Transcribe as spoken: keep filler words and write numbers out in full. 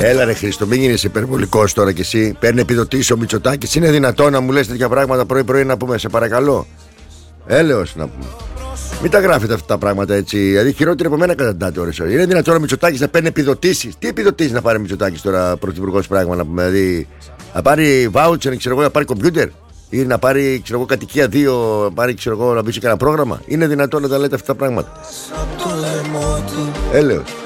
Έλα ρε Χρήστο, μην γίνεις υπερβολικός τώρα κι εσύ. Παίρνει επιδοτήσεις ο Μητσοτάκης. Είναι δυνατόν να μου λες τέτοια πράγματα πρωί-πρωί να πούμε, σε παρακαλώ? Έλεος να πούμε. Μην τα γράφετε αυτά τα πράγματα έτσι. Δηλαδή χειρότερα από μένα καταντάτε ώρες. Είναι δυνατόν ο Μητσοτάκης να παίρνει επιδοτήσεις? Τι επιδοτήσεις να πάρει ο Μητσοτάκης τώρα, πρωθυπουργός, πράγμα να πούμε? Δηλαδή να πάρει βάουτσερ, ξέρω εγώ, να πάρει κομπιούτερ, ή να πάρει, ξέρω εγώ, κατοικία δύο, να πάρει, ξέρω εγώ, να μπει σε κανένα πρόγραμμα? Είναι δυνατόν να τα λέτε αυτά τα πράγματα? Έλεος.